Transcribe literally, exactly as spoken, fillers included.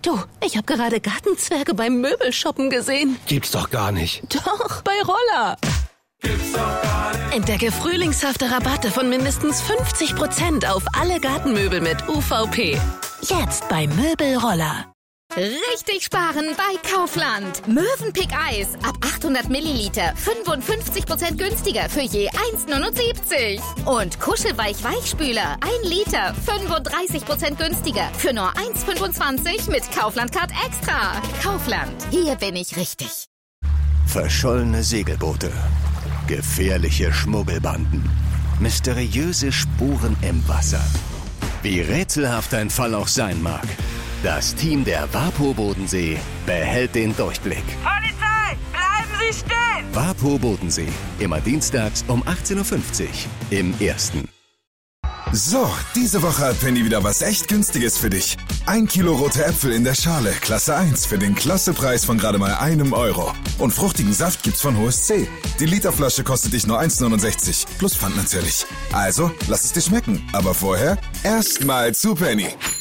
Du, ich habe gerade Gartenzwerge beim Möbelshoppen gesehen. Gibt's doch gar nicht. Doch, bei Roller. Gibt's doch gar nicht. Entdecke frühlingshafte Rabatte von mindestens fünfzig Prozent auf alle Gartenmöbel mit U V P. Jetzt bei Möbelroller. Richtig sparen bei Kaufland. Mövenpick Eis ab achthundert Milliliter fünfundfünfzig Prozent günstiger für je eins Komma neunundsiebzig. Und Kuschelweich Weichspüler ein Liter fünfunddreißig Prozent günstiger für nur eins Komma fünfundzwanzig mit Kaufland Card Extra. Kaufland, hier bin ich richtig. Verschollene Segelboote, gefährliche Schmuggelbanden, mysteriöse Spuren im Wasser. Wie rätselhaft ein Fall auch sein mag, das Team der WaPo Bodensee behält den Durchblick. Polizei, bleiben Sie stehen! WaPo Bodensee, immer dienstags um achtzehn Uhr fünfzig im Ersten. So, diese Woche hat Penny wieder was echt Günstiges für dich. Ein Kilo rote Äpfel in der Schale, Klasse eins, für den Klassepreis von gerade mal einem Euro. Und fruchtigen Saft gibt's von H S C. Die Literflasche kostet dich nur eins Komma neunundsechzig, plus Pfand natürlich. Also, lass es dir schmecken. Aber vorher erst mal zu Penny.